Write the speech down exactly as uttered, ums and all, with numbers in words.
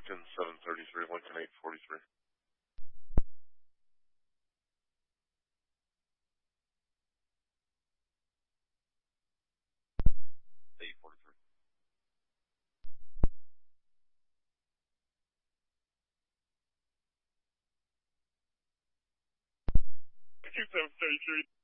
Lincoln seven thirty-three, Lincoln eight forty-three. eight forty-three. Lincoln seven thirty-three.